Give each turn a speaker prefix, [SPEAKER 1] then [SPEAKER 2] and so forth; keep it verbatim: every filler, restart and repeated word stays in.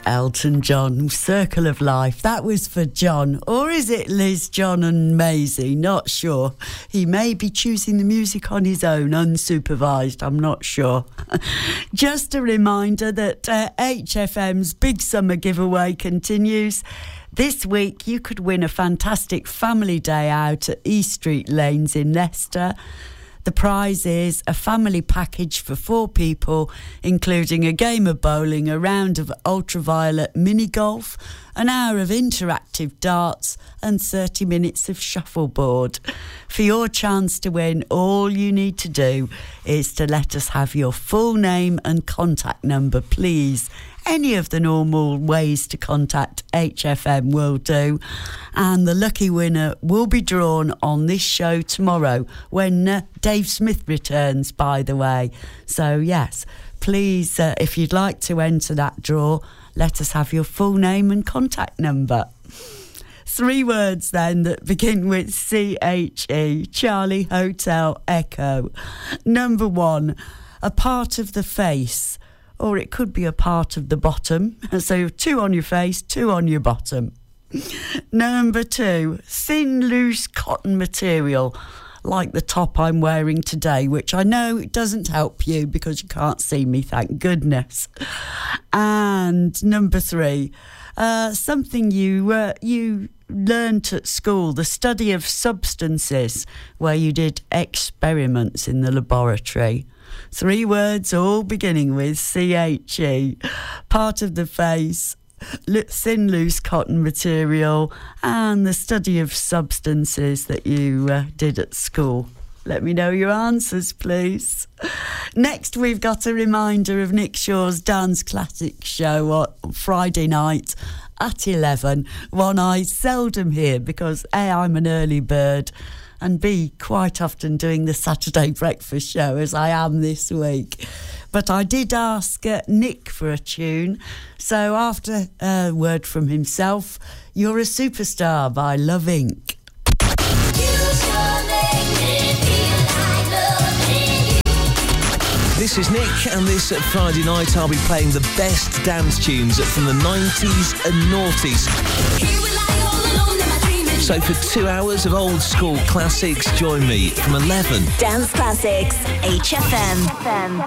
[SPEAKER 1] Elton John, Circle of Life. That was for John. Or is it Liz, John and Maisie? Not sure. He may be choosing the music on his own, unsupervised. I'm not sure. Just a reminder that uh, H F M's Big Summer Giveaway continues. This week you could win a fantastic family day out at East Street Lanes in Leicester. The prize is a family package for four people, including a game of bowling, a round of ultraviolet mini golf, an hour of interactive darts and thirty minutes of shuffleboard. For your chance to win, all you need to do is to let us have your full name and contact number, please. Any of the normal ways to contact H F M will do. And the lucky winner will be drawn on this show tomorrow when uh, Dave Smith returns, by the way. So, yes, please, uh, if you'd like to enter that draw, let us have your full name and contact number. Three words, then, that begin with C H E, Charlie Hotel Echo. Number one, a part of the face. Or it could be a part of the bottom. So two on your face, two on your bottom. Number two, thin, loose cotton material, like the top I'm wearing today, which I know it doesn't help you because you can't see me, thank goodness. And number three, uh, something you uh, you learnt at school, the study of substances, where you did experiments in the laboratory. Three words all beginning with C H E. Part of the face, thin, loose cotton material, and the study of substances that you uh, did at school. Let me know your answers, please. Next, we've got a reminder of Nick Shaw's Dance Classics show on Friday night at eleven. One I seldom hear because A, I'm an early bird, and B, quite often doing the Saturday breakfast show as I am this week. But I did ask uh, Nick for a tune, so after a word from himself, You're a Superstar by Love Incorporated.
[SPEAKER 2] This is Nick, and this Friday night I'll be playing the best dance tunes from the nineties and noughties. So for two hours of old school classics, join me from eleven.
[SPEAKER 3] Dance Classics, H F M.